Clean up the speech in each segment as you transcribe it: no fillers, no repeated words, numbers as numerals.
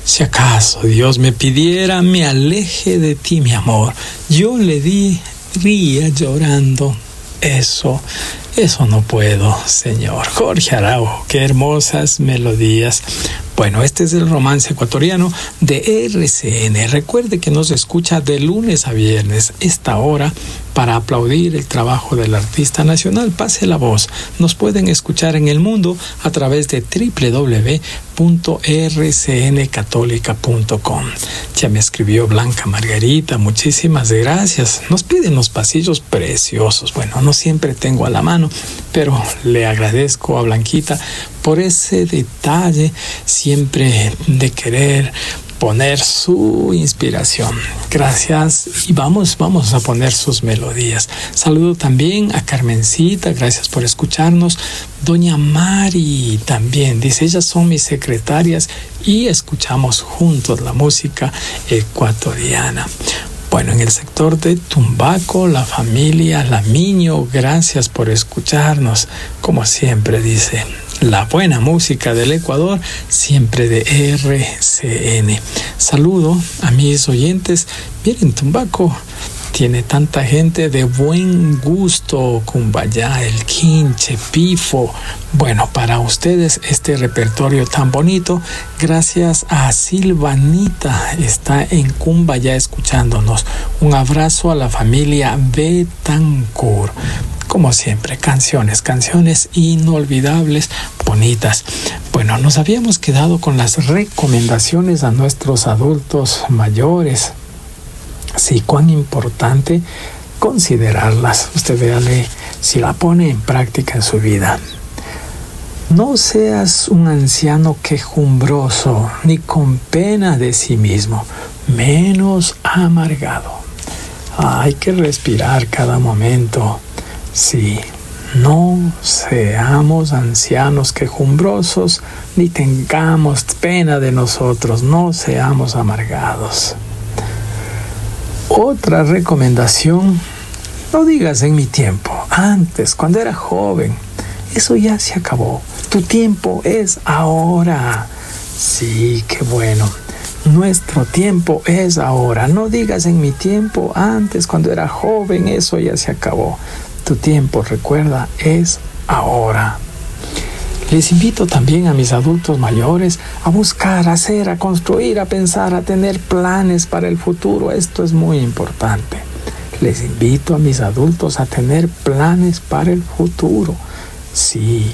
Si acaso Dios me pidiera, me aleje de ti, mi amor, yo le diría llorando, eso no puedo, Señor. Jorge Araujo, qué hermosas melodías. Bueno, este es el romance ecuatoriano de RCN. Recuerde que nos escucha de lunes a viernes, esta hora, para aplaudir el trabajo del artista nacional. Pase la voz. Nos pueden escuchar en el mundo a través de www.rcncatólica.com. Ya me escribió Blanca Margarita, muchísimas gracias. Nos piden los pasillos preciosos. Bueno, no siempre tengo a la mano, pero le agradezco a Blanquita por ese detalle siempre de querer poner su inspiración. Gracias, y vamos a poner sus melodías. Saludo también a Carmencita, gracias por escucharnos. Doña Mari también dice, ellas son mis secretarias y escuchamos juntos la música ecuatoriana. Bueno, en el sector de Tumbaco, la familia Lamiño, gracias por escucharnos. Como siempre dice, la buena música del Ecuador, siempre de RCN. Saludo a mis oyentes. Miren, Tumbaco tiene tanta gente de buen gusto, Cumbayá, El Quinche, Pifo. Bueno, para ustedes este repertorio tan bonito, gracias a Silvanita, está en Cumbayá escuchándonos. Un abrazo a la familia Betancourt. Como siempre, canciones inolvidables, bonitas. Bueno, nos habíamos quedado con las recomendaciones a nuestros adultos mayores. Sí, cuán importante considerarlas. Usted véale si la pone en práctica en su vida. No seas un anciano quejumbroso, ni con pena de sí mismo, menos amargado. Hay que respirar cada momento. Sí, no seamos ancianos quejumbrosos, ni tengamos pena de nosotros, no seamos amargados. Otra recomendación, no digas en mi tiempo, antes, cuando era joven, eso ya se acabó. Tu tiempo es ahora. Sí, qué bueno. Nuestro tiempo es ahora. No digas en mi tiempo, antes, cuando era joven, eso ya se acabó. Tu tiempo, recuerda, es ahora. Les invito también a mis adultos mayores a buscar, a hacer, a construir, a pensar, a tener planes para el futuro. Esto es muy importante. Les invito a mis adultos a tener planes para el futuro. Sí.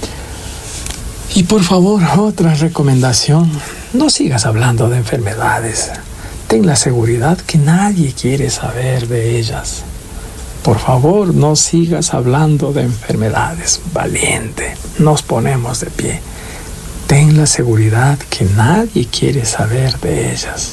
Y por favor, otra recomendación, no sigas hablando de enfermedades. Ten la seguridad que nadie quiere saber de ellas. Por favor, no sigas hablando de enfermedades. Valiente, nos ponemos de pie. Ten la seguridad que nadie quiere saber de ellas.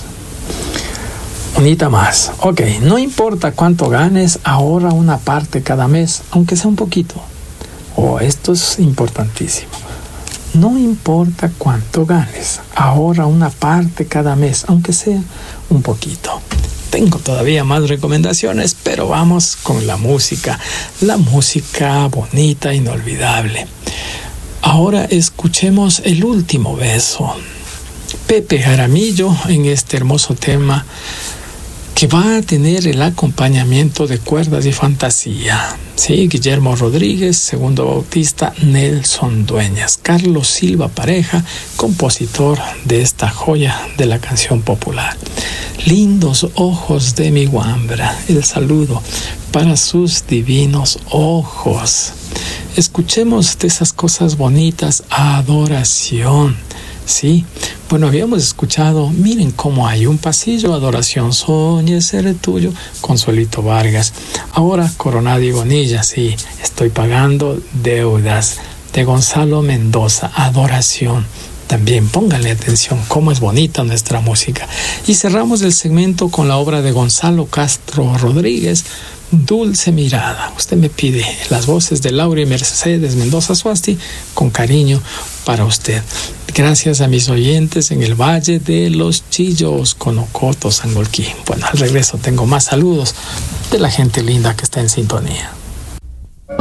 Unita más. Ok, no importa cuánto ganes, ahorra una parte cada mes, aunque sea un poquito. Esto es importantísimo. No importa cuánto ganes, ahorra una parte cada mes, aunque sea un poquito. Tengo todavía más recomendaciones, pero vamos con la música bonita, inolvidable. Ahora escuchemos El último beso. Pepe Jaramillo en este hermoso tema que va a tener el acompañamiento de cuerdas y fantasía. Sí, Guillermo Rodríguez, Segundo Bautista, Nelson Dueñas, Carlos Silva Pareja, compositor de esta joya de la canción popular. Lindos ojos de mi guambra, el saludo para sus divinos ojos. Escuchemos de esas cosas bonitas, adoración. Sí, bueno, habíamos escuchado, miren cómo hay un pasillo, adoración, soñé ser tuyo, Consuelito Vargas. Ahora Coronado y Bonilla, sí, estoy pagando deudas, de Gonzalo Mendoza, adoración. También pónganle atención cómo es bonita nuestra música. Y cerramos el segmento con la obra de Gonzalo Castro Rodríguez, Dulce Mirada. Usted me pide las voces de Laura y Mercedes Mendoza Suasti, con cariño para usted. Gracias a mis oyentes en el Valle de los Chillos, Conocoto, Sangolquí. Bueno, al regreso tengo más saludos de la gente linda que está en sintonía.